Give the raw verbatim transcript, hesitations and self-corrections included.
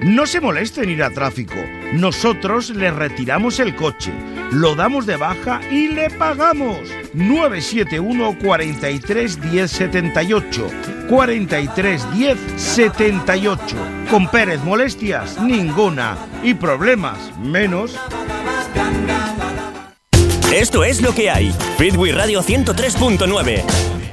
No se moleste en ir a tráfico. Nosotros le retiramos el coche, lo damos de baja y le pagamos. nueve siete uno, cuatro tres, diez, setenta y ocho. cuatro tres, diez, setenta y ocho. Con Pérez, molestias ninguna. Y problemas menos. Esto es lo que hay. Fitwi Radio ciento tres punto nueve.